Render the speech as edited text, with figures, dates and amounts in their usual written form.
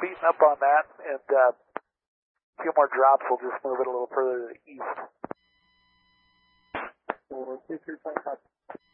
speeding up on that, and a few more drops will just move it a little further to the east. 423.5.